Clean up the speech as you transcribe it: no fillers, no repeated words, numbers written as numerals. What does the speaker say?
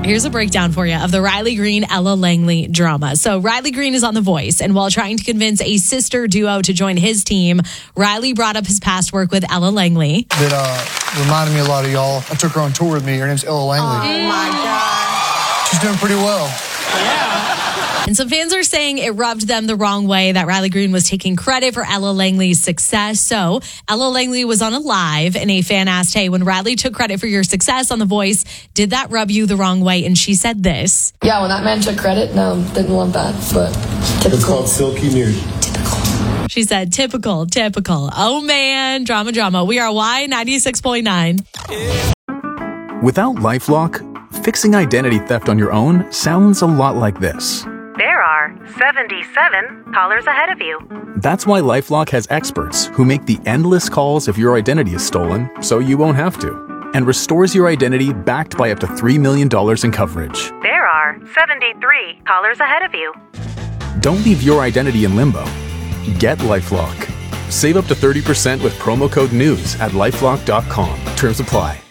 Here's a breakdown for you of the Riley Green, Ella Langley drama. So Riley Green is on The Voice, and while trying to convince a sister duo to join his team, Riley brought up his past work with Ella Langley. That reminded me a lot of y'all. I took her on tour with me. Her name's Ella Langley. Oh, my God. She's doing pretty well. Yeah. And some fans are saying it rubbed them the wrong way that Riley Green was taking credit for Ella Langley's success. So Ella Langley was on a live, and a fan asked, hey, when Riley took credit for your success on The Voice, did that rub you the wrong way? And she said this. Yeah, when that man took credit, no, didn't want that, but typical. It's called silky nude. Typical. She said, typical. Oh, man. Drama. We are Y96.9. Without LifeLock, fixing identity theft on your own sounds a lot like this. There are 77 callers ahead of you. That's why LifeLock has experts who make the endless calls if your identity is stolen, so you won't have to, and restores your identity backed by up to $3 million in coverage. There are 73 callers ahead of you. Don't leave your identity in limbo. Get LifeLock. Save up to 30% with promo code NEWS at LifeLock.com. Terms apply.